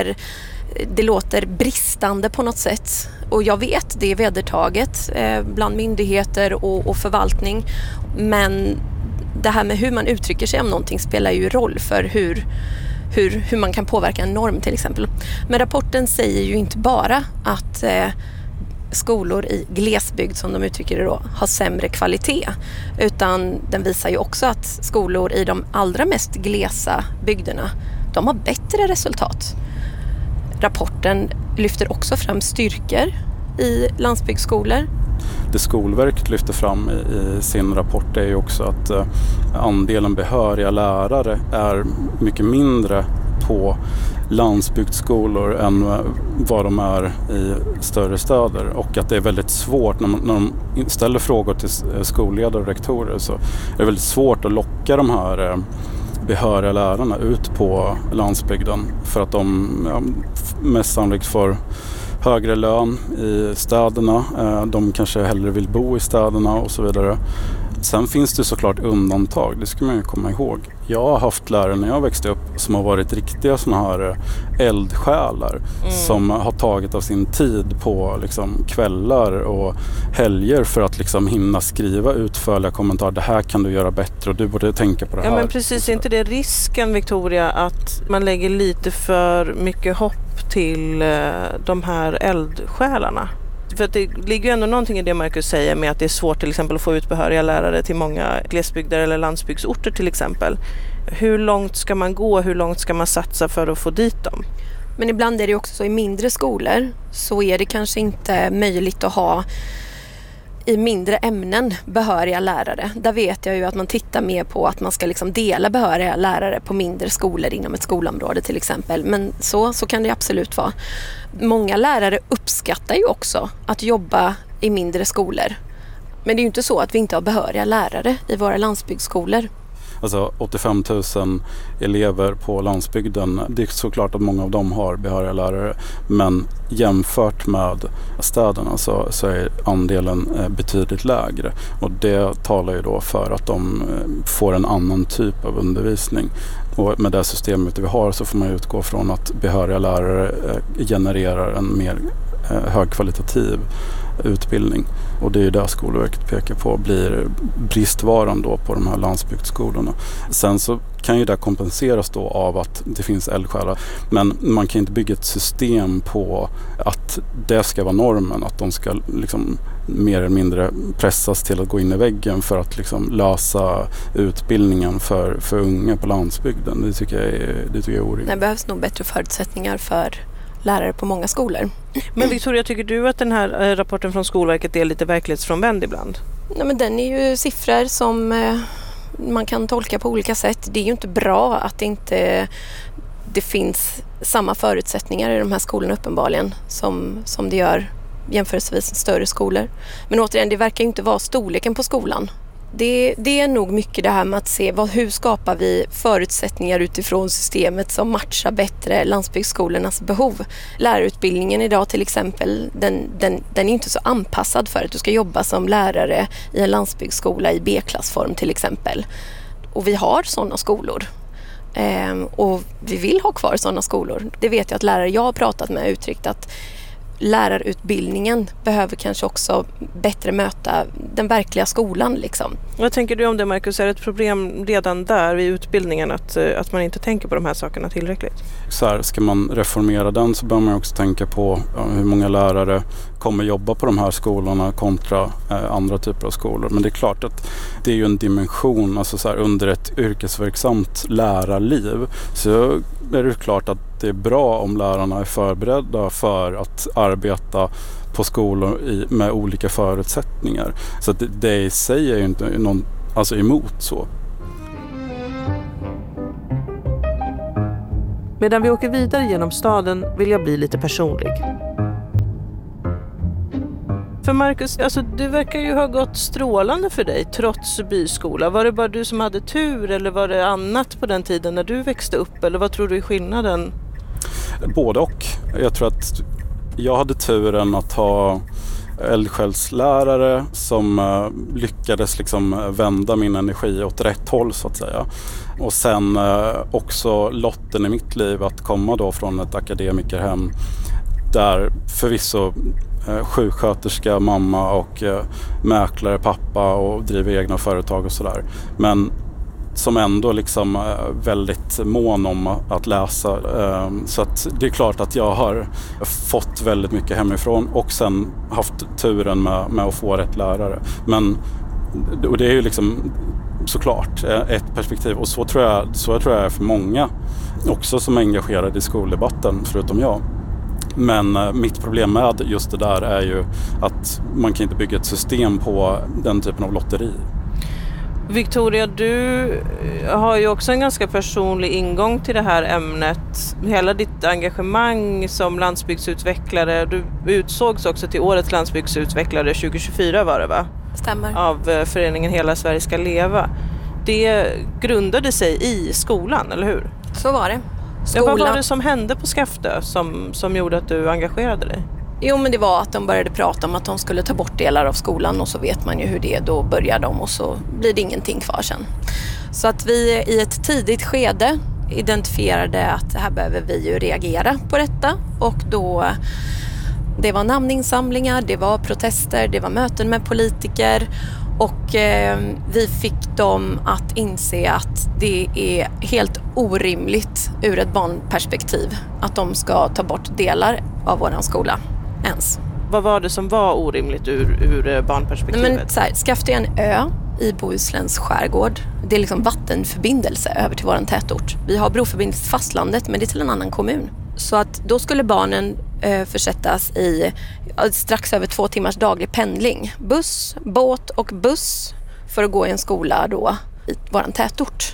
låter bristande på något sätt. Och jag vet, det är vedertaget bland myndigheter och förvaltning. Men det här med hur man uttrycker sig om någonting spelar ju roll för hur man kan påverka en norm till exempel. Men rapporten säger ju inte bara att skolor i glesbygd, som de uttrycker det då, har sämre kvalitet. Utan den visar ju också att skolor i de allra mest glesa bygderna, de har bättre resultat. Rapporten lyfter också fram styrkor i landsbygdsskolor.
Det Skolverket lyfter fram i sin rapport är ju också att andelen behöriga lärare är mycket mindre på landsbygdsskolor än vad de är i större städer, och att det är väldigt svårt när de ställer frågor till skolledare och rektorer, så är det väldigt svårt att locka de här behöriga lärarna ut på landsbygden för att de mest sannolikt får högre lön i städerna, de kanske hellre vill bo i städerna och så vidare. Sen finns det såklart undantag, det ska man ju komma ihåg. Jag har haft lärare när jag växte upp som har varit riktiga såna här eldsjälar som har tagit av sin tid på liksom kvällar och helger för att liksom hinna skriva utförliga kommentarer. Det här kan du göra bättre och du borde tänka på det här.
Ja, men precis, är inte det risken, Victoria, att man lägger lite för mycket hopp till de här eldsjälarna? För att det ligger ju ändå någonting i det Marcus säger med att det är svårt till exempel att få ut behöriga lärare till många glesbygder eller landsbygdsorter till exempel. Hur långt ska man gå? Hur långt ska man satsa för att få dit dem?
Men ibland är det också så i mindre skolor så är det kanske inte möjligt att ha i mindre ämnen behöriga lärare. Där vet jag ju att man tittar mer på att man ska liksom dela behöriga lärare på mindre skolor inom ett skolområde till exempel. Men så kan det absolut vara. Många lärare uppskattar ju också att jobba i mindre skolor. Men det är ju inte så att vi inte har behöriga lärare i våra landsbygdsskolor.
Alltså 85 000 elever på landsbygden, det är såklart att många av dem har behöriga lärare, men jämfört med städerna så är andelen betydligt lägre, och det talar ju då för att de får en annan typ av undervisning. Och med det systemet vi har så får man utgå från att behöriga lärare genererar en mer högkvalitativ utbildning, och det är ju där Skolverket pekar på blir bristvaran då på de här landsbygdsskolorna. Sen så kan ju det kompenseras då av att det finns eldsjälar, men man kan inte bygga ett system på att det ska vara normen, att de ska liksom mer eller mindre pressas till att gå in i väggen för att liksom lösa utbildningen för unga på landsbygden. Det tycker jag är orimligt.
Det behövs nog bättre förutsättningar för lärare på många skolor.
Men Victoria, tycker du att den här rapporten från Skolverket är lite verklighetsfrånvänd ibland?
Ja, men den är ju siffror som man kan tolka på olika sätt. Det är ju inte bra att det finns samma förutsättningar i de här skolorna uppenbarligen som det gör jämförelsevis större skolor. Men återigen, det verkar inte vara storleken på skolan. Det är nog mycket det här med att se hur skapar vi förutsättningar utifrån systemet som matchar bättre landsbygdsskolornas behov. Lärarutbildningen idag till exempel, den är inte så anpassad för att du ska jobba som lärare i en landsbygdsskola i B-klassform till exempel. Och vi har sådana skolor. Och vi vill ha kvar sådana skolor. Det vet jag att lärare jag har pratat med uttryckt att lärarutbildningen behöver kanske också bättre möta den verkliga skolan. Liksom.
Vad tänker du om det, Marcus? Är det ett problem redan där i utbildningen att man inte tänker på de här sakerna tillräckligt?
Så här, ska man reformera den så bör man också tänka på hur många lärare kommer jobba på de här skolorna kontra andra typer av skolor. Men det är klart att det är ju en dimension, alltså så här, under ett yrkesverksamt lärarliv så är det klart att det är bra om lärarna är förberedda för att arbeta på skolor med olika förutsättningar. Så att det i sig är ju inte någon emot så.
Medan vi åker vidare genom staden vill jag bli lite personlig. För Marcus, alltså du verkar ju ha gått strålande för dig trots byskola. Var det bara du som hade tur eller var det annat på den tiden när du växte upp? Eller vad tror du är skillnaden?
Både och. Jag tror att jag hade turen att ha eldsjälslärare som lyckades liksom vända min energi åt rätt håll så att säga. Och sen också lotten i mitt liv att komma då från ett akademikerhem där förvisso sjuksköterska, mamma och mäklare, pappa och driver egna företag och sådär. Men som ändå liksom väldigt mån om att läsa. Så att det är klart att jag har fått väldigt mycket hemifrån och sen haft turen med att få rätt lärare. Men och det är ju liksom såklart ett perspektiv och så tror jag är för många också som är engagerade i skoldebatten förutom jag. Men mitt problem med just det där är ju att man kan inte bygga ett system på den typen av lotteri.
Victoria, du har ju också en ganska personlig ingång till det här ämnet. Hela ditt engagemang som landsbygdsutvecklare, du utsågs också till årets landsbygdsutvecklare 2024 var det va?
Stämmer.
Av föreningen Hela Sverige ska leva. Det grundade sig i skolan, eller hur?
Så var det.
Ja, vad var det som hände på Skaftö som gjorde att du engagerade dig?
Jo, men det var att de började prata om att de skulle ta bort delar av skolan och så vet man ju hur det är, då börjar de och så blir det ingenting kvar sen. Så att vi i ett tidigt skede identifierade att här behöver vi ju reagera på detta och då det var namninsamlingar, det var protester, det var möten med politiker och vi fick dem att inse att det är helt orimligt ur ett barnperspektiv att de ska ta bort delar av våran skola ens.
Vad var det som var orimligt ur barnperspektivet?
Men så här, Skaftö är en ö i Bohusläns skärgård. Det är liksom vattenförbindelse över till våran tätort. Vi har broförbindelse till fastlandet men det är till en annan kommun. Så att då skulle barnen försättas i strax över 2 timmars daglig pendling. Buss, båt och buss för att gå i en skola då i våran tätort.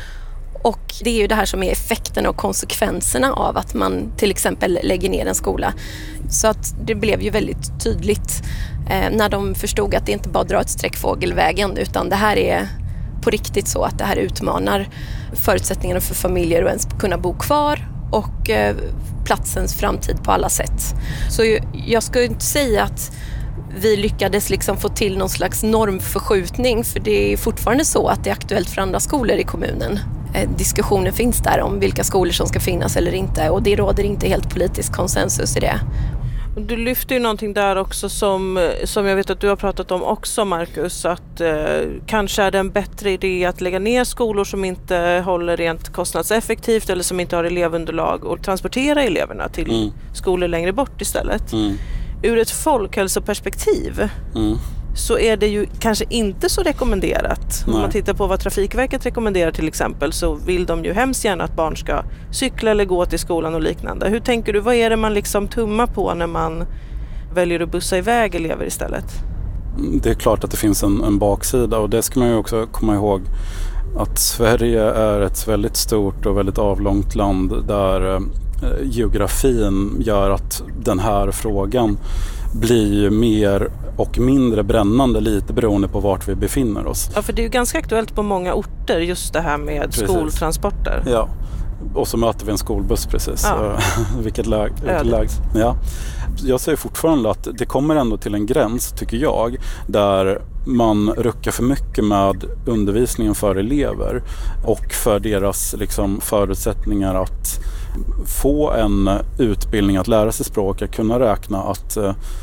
Och det är ju det här som är effekten och konsekvenserna av att man till exempel lägger ner en skola. Så att det blev ju väldigt tydligt när de förstod att det inte bara drar ett streck fågelvägen utan det här är på riktigt så att det här utmanar förutsättningarna för familjer att ens kunna bo kvar och platsens framtid på alla sätt. Så jag ska inte säga att vi lyckades liksom få till någon slags normförskjutning för det är fortfarande så att det är aktuellt för andra skolor i kommunen. Diskussionen finns där om vilka skolor som ska finnas eller inte och det råder inte helt politisk konsensus i det.
Du lyfter ju någonting där också som jag vet att du har pratat om också, Marcus, att kanske är det en bättre idé att lägga ner skolor som inte håller rent kostnadseffektivt eller som inte har elevunderlag och transportera eleverna till skolor längre bort istället. Ur ett folkhälsoperspektiv så är det ju kanske inte så rekommenderat. Nej. Om man tittar på vad Trafikverket rekommenderar till exempel så vill de ju hemskt gärna att barn ska cykla eller gå till skolan och liknande. Hur tänker du, vad är det man liksom tummar på när man väljer att bussa iväg elever istället?
Det är klart att det finns en baksida och det ska man ju också komma ihåg att Sverige är ett väldigt stort och väldigt avlångt land där geografin gör att den här frågan blir mer och mindre brännande lite beroende på vart vi befinner oss.
Ja, för det är ju ganska aktuellt på många orter just det här med precis. Skoltransporter.
Ja, och så möter vi en skolbuss precis. Ja. Vilket läge. Ja. Jag säger fortfarande att det kommer ändå till en gräns, tycker jag, där man ruckar för mycket med undervisningen för elever och för deras liksom, förutsättningar att få en utbildning att lära sig språk, att kunna räkna, att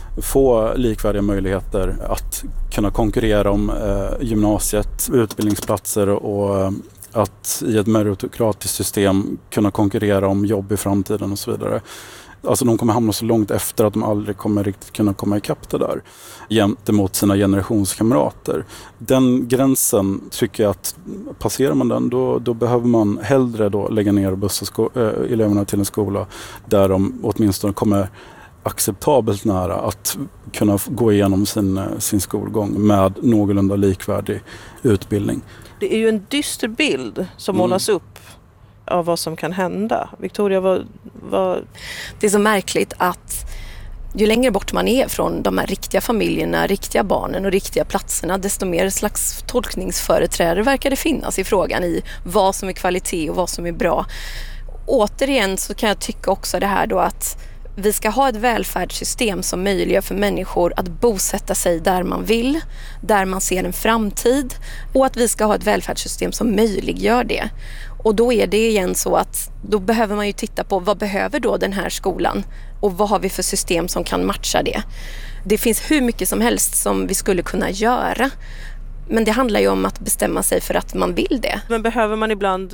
få likvärdiga möjligheter att kunna konkurrera om gymnasiet, utbildningsplatser och att i ett meritokratiskt system kunna konkurrera om jobb i framtiden och så vidare. Alltså de kommer hamna så långt efter att de aldrig kommer riktigt kunna komma ikapp det där gentemot sina generationskamrater. Den gränsen tycker jag att passerar man den då behöver man hellre då lägga ner och bussa eleverna till en skola där de åtminstone kommer acceptabelt nära att kunna gå igenom sin skolgång med någorlunda likvärdig utbildning.
Det är ju en dyster bild som målas upp av vad som kan hända. Victoria, vad...
Det är så märkligt att ju längre bort man är från de här riktiga familjerna, riktiga barnen och riktiga platserna, desto mer slags tolkningsföreträdare verkar det finnas i frågan i vad som är kvalitet och vad som är bra. Återigen så kan jag tycka också det här då att vi ska ha ett välfärdssystem som möjliggör för människor att bosätta sig där man vill, där man ser en framtid, och att vi ska ha ett välfärdssystem som möjliggör det. Och då är det igen så att då behöver man ju titta på vad behöver då den här skolan och vad har vi för system som kan matcha det. Det finns hur mycket som helst som vi skulle kunna göra. Men det handlar ju om att bestämma sig för att man vill det.
Men behöver man ibland,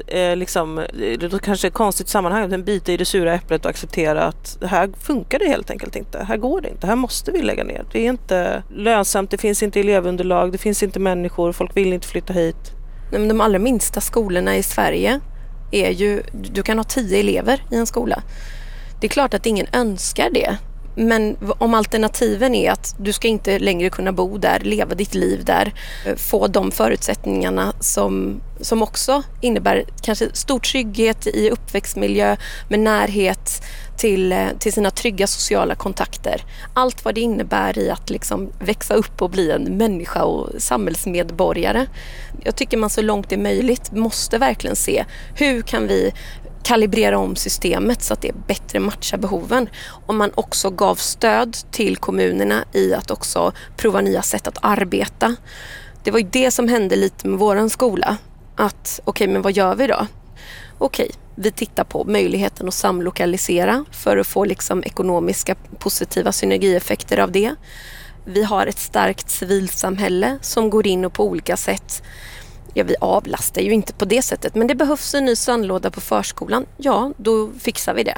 det kanske är ett konstigt sammanhang, men bita i det sura äpplet och acceptera att här funkar det helt enkelt inte. Här går det inte, här måste vi lägga ner. Det är inte lönsamt, det finns inte elevunderlag, det finns inte människor, folk vill inte flytta hit.
Men de allra minsta skolorna i Sverige är ju, du kan ha 10 elever i en skola. Det är klart att ingen önskar det. Men om alternativen är att du ska inte längre kunna bo där, leva ditt liv där, få de förutsättningarna som också innebär kanske stor trygghet i uppväxtmiljö med närhet till sina trygga sociala kontakter. Allt vad det innebär i att liksom växa upp och bli en människa och samhällsmedborgare. Jag tycker man så långt det är möjligt måste verkligen se hur kan vi kalibrera om systemet så att det bättre matchar behoven. Om man också gav stöd till kommunerna i att också prova nya sätt att arbeta. Det var ju det som hände lite med våran skola. Att okej, men vad gör vi då? Okej, vi tittar på möjligheten att samlokalisera för att få liksom ekonomiska positiva synergieffekter av det. Vi har ett starkt civilsamhälle som går in och på olika sätt. Ja, vi avlastar ju inte på det sättet, men det behövs en ny sandlåda på förskolan. Ja, då fixar vi det.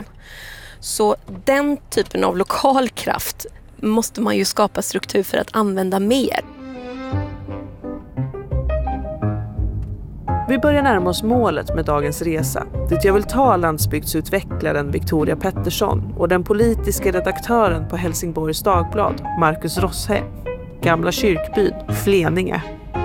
Så den typen av lokal kraft måste man ju skapa struktur för att använda mer.
Vi börjar närma oss målet med dagens resa. Dit jag vill ta landsbygdsutvecklaren Victoria Pettersson och den politiska redaktören på Helsingborgs Dagblad, Marcus Rosshem. Gamla kyrkbyn, Fleninge.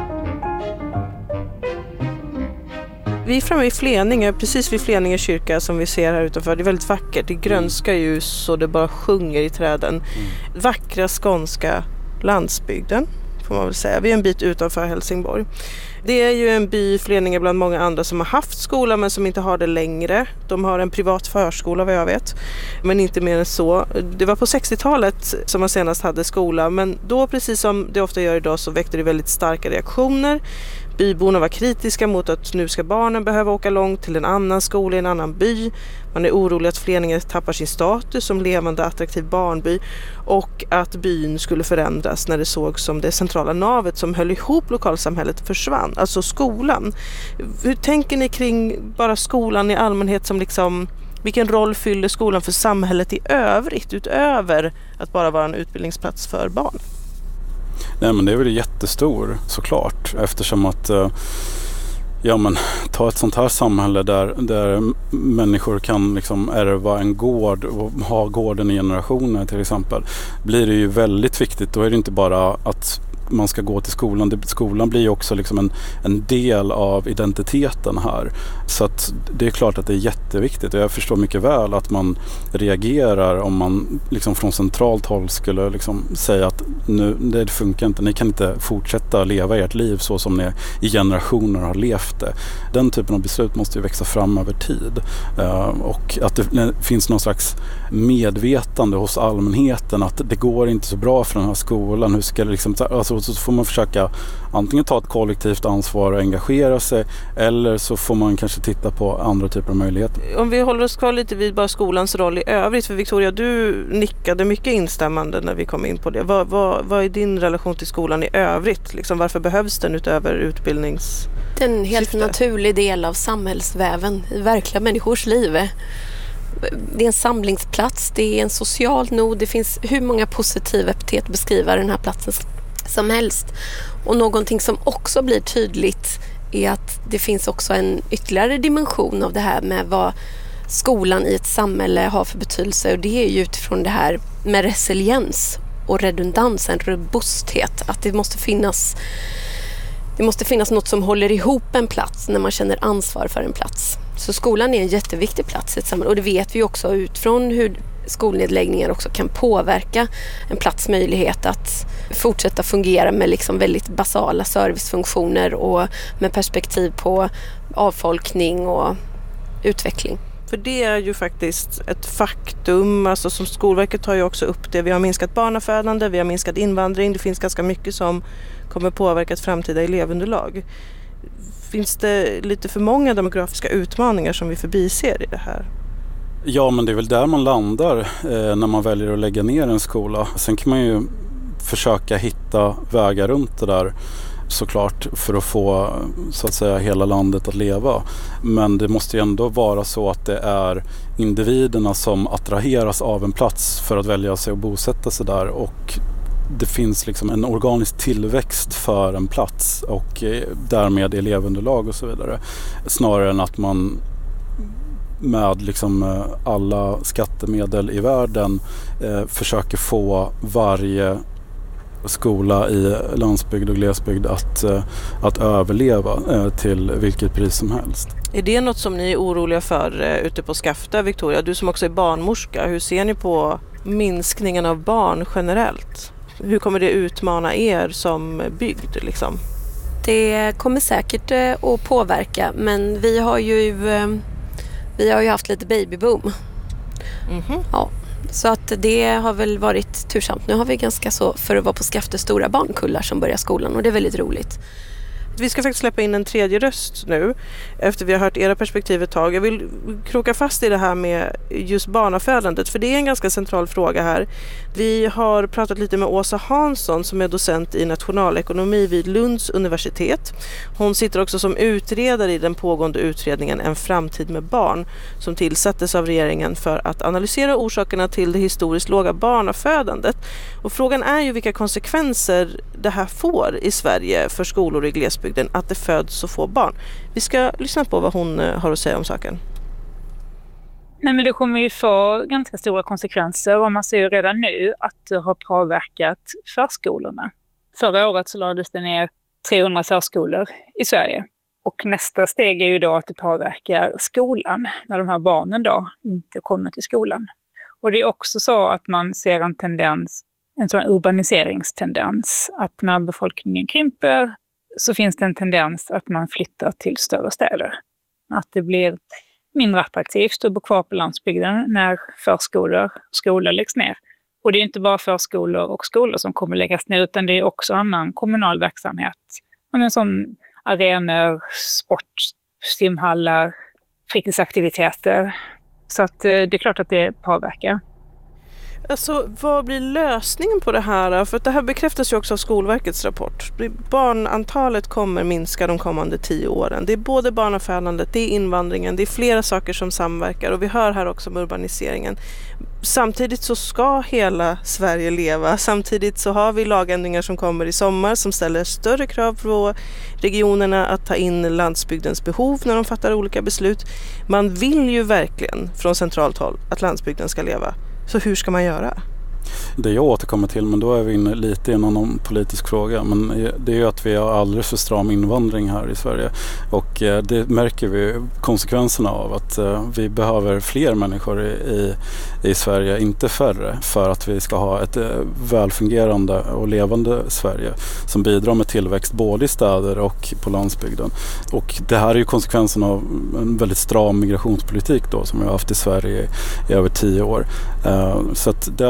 Vi är framme i Fleninge, precis vid Fleninge kyrka som vi ser här utanför. Det är väldigt vackert, det grönskar ju så det bara sjunger i träden. Vackra skånska landsbygden får man väl säga. Vi är en bit utanför Helsingborg. Det är ju en by, Fleninge, bland många andra som har haft skola men som inte har det längre. De har en privat förskola vad jag vet, men inte mer än så. Det var på 60-talet som man senast hade skola, men då precis som det ofta gör idag så väckte det väldigt starka reaktioner. Byborna var kritiska mot att nu ska barnen behöva åka långt till en annan skola i en annan by. Man är orolig att Fleninge tappar sin status som levande attraktiv barnby och att byn skulle förändras när det sågs som det centrala navet som höll ihop lokalsamhället försvann, alltså skolan. Hur tänker ni kring bara skolan i allmänhet som liksom, vilken roll fyller skolan för samhället i övrigt utöver att bara vara en utbildningsplats för barn?
Nej, men det är väl jättestor såklart, eftersom att ta ett sånt här samhälle där människor kan liksom ärva en gård och ha gården i generationer till exempel, blir det ju väldigt viktigt. Då är det inte bara att man ska gå till skolan. Skolan blir ju också liksom en del av identiteten här. Så att det är klart att det är jätteviktigt. Och jag förstår mycket väl att man reagerar om man liksom från centralt håll skulle liksom säga att nu, det funkar inte. Ni kan inte fortsätta leva ert liv så som ni i generationer har levt det. Den typen av beslut måste ju växa fram över tid. Och att det finns någon slags medvetande hos allmänheten att det går inte så bra för den här skolan. Hur ska det liksom, alltså och så får man försöka antingen ta ett kollektivt ansvar och engagera sig, eller så får man kanske titta på andra typer av möjligheter.
Om vi håller oss kvar lite vid bara skolans roll i övrigt, för Victoria, du nickade mycket instämmande när vi kom in på det. Vad är din relation till skolan i övrigt? Liksom, varför behövs den utöver utbildnings...
Det är en helt naturlig del av samhällsväven i verkliga människors liv. Det är en samlingsplats, det är en social nod, det finns hur många positiva epitet beskriva den här platsen som helst. Och någonting som också blir tydligt är att det finns också en ytterligare dimension av det här med vad skolan i ett samhälle har för betydelse, och det är ju utifrån det här med resiliens och redundans, en robusthet, att det måste finnas något som håller ihop en plats när man känner ansvar för en plats. Så skolan är en jätteviktig plats i ett samhälle, och det vet vi också utifrån hur skolnedläggningar också kan påverka en plats möjlighet att fortsätta fungera med liksom väldigt basala servicefunktioner och med perspektiv på avfolkning och utveckling.
För det är ju faktiskt ett faktum, alltså som Skolverket tar ju också upp det. Vi har minskat barnafödande, vi har minskat invandring, det finns ganska mycket som kommer påverka ett framtida elevunderlag. Finns det lite för många demografiska utmaningar som vi förbiser i det här?
Ja, men det är väl där man landar när man väljer att lägga ner en skola. Sen kan man ju försöka hitta vägar runt det där, såklart, för att få så att säga hela landet att leva. Men det måste ju ändå vara så att det är individerna som attraheras av en plats för att välja sig och bosätta sig där, och det finns liksom en organisk tillväxt för en plats och därmed elevunderlag och så vidare, snarare än att man med liksom alla skattemedel i världen försöker få varje skola i landsbygd och glesbygd att överleva till vilket pris som helst.
Är det något som ni är oroliga för ute på Skafta, Victoria? Du som också är barnmorska, hur ser ni på minskningen av barn generellt? Hur kommer det utmana er som bygd liksom?
Det kommer säkert att påverka, men vi har ju haft lite babyboom. Mm-hmm. Ja, så att det har väl varit tursamt. Nu har vi ganska så, för att vara på Skafta, stora barnkullar som börjar skolan, och det är väldigt roligt.
Vi ska faktiskt släppa in en tredje röst nu efter vi har hört era perspektiv ett tag. Jag vill kroka fast i det här med just barnafödandet, för det är en ganska central fråga här. Vi har pratat lite med Åsa Hansson som är docent i nationalekonomi vid Lunds universitet. Hon sitter också som utredare i den pågående utredningen En framtid med barn, som tillsattes av regeringen för att analysera orsakerna till det historiskt låga barnafödandet. Och frågan är ju vilka konsekvenser det här får i Sverige för skolor i glesbygden, att det föds så få barn. Vi ska lyssna på vad hon har att säga om saken.
Nej, men det kommer ju få ganska stora konsekvenser, och man ser ju redan nu att det har påverkat förskolorna. Förra året så lades det ner 300 förskolor i Sverige. Och nästa steg är ju då att det påverkar skolan, när de här barnen då inte kommer till skolan. Och det är också så att man ser en sån urbaniseringstendens, att när befolkningen krymper så finns det en tendens att man flyttar till större städer. Att det blir mindre attraktivt att bo kvar på landsbygden när förskolor och skolor läggs ner. Och det är inte bara förskolor och skolor som kommer läggas ner, utan det är också annan kommunal verksamhet. En sån arenor, sport, simhallar, fritidsaktiviteter. Så att det är klart att det påverkar.
Alltså, vad blir lösningen på det här? För det här bekräftas ju också av Skolverkets rapport. Barnantalet kommer minska de kommande 10 åren. Det är både barnafödandet, det är invandringen, det är flera saker som samverkar. Och vi hör här också om urbaniseringen. Samtidigt så ska hela Sverige leva. Samtidigt så har vi lagändringar som kommer i sommar som ställer större krav på regionerna att ta in landsbygdens behov när de fattar olika beslut. Man vill ju verkligen från centralt håll att landsbygden ska leva. Så hur ska man göra?
Det jag återkommer till, men då är vi inne lite i en annan politisk fråga, men det är ju att vi har alldeles för stram invandring här i Sverige, och det märker vi konsekvenserna av, att vi behöver fler människor i Sverige, inte färre, för att vi ska ha ett välfungerande och levande Sverige som bidrar med tillväxt både i städer och på landsbygden. Och det här är ju konsekvensen av en väldigt stram migrationspolitik då, som vi har haft i Sverige i över 10 år. Så att där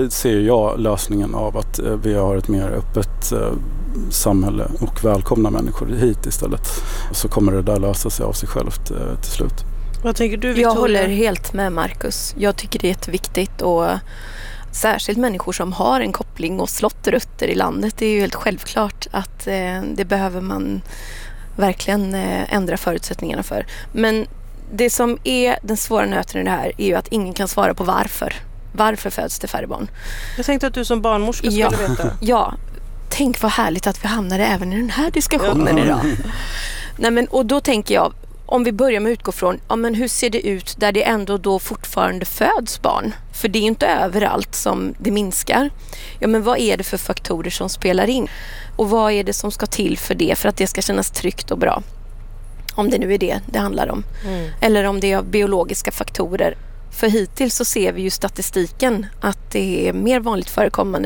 där ser jag lösningen av att vi har ett mer öppet samhälle och välkomna människor hit istället. Så kommer det där lösa sig av sig självt till slut.
Vad tänker du, Victoria?
Jag håller helt med Marcus. Jag tycker det är jätteviktigt, och särskilt människor som har en koppling och slått rötter i landet. Det är ju helt självklart att det behöver man verkligen ändra förutsättningarna för. Men det som är den svåra nöten i det här är ju att ingen kan svara på varför. Varför föds det färre barn?
Jag tänkte att du som barnmorska skulle veta.
Ja, tänk vad härligt att vi hamnade även i den här diskussionen idag. Nej, men, och då tänker jag, om vi börjar med att utgå från, ja, men hur ser det ut där det ändå då fortfarande föds barn? För det är inte överallt som det minskar. Ja, men vad är det för faktorer som spelar in? Och vad är det som ska till för det, för att det ska kännas tryggt och bra? Om det nu är det handlar om. Eller om det är biologiska faktorer. För hittills så ser vi ju statistiken att det är mer vanligt förekommande